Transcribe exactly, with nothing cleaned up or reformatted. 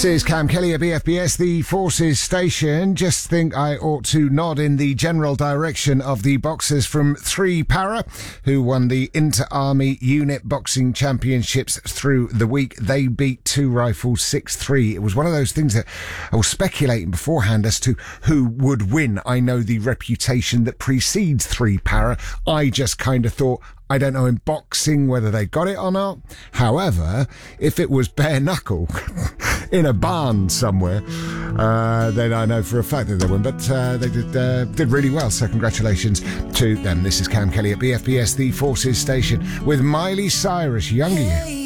This is Cam Kelly at B F B S, the Forces Station. Just think I ought to nod in the general direction of the boxers from three Para, who won the Inter-Army Unit Boxing Championships through the week. They beat Two Rifles six three. It was one of those things that I was speculating beforehand as to who would win. I know the reputation that precedes three Para. I just kind of thought, I don't know in boxing whether they got it or not. However, if it was bare knuckle in a barn somewhere, uh, then I know for a fact that they won. But uh, they did uh, did really well, so congratulations to them. This is Cam Kelly at B F B S, the Forces Station, with Miley Cyrus, Younger You.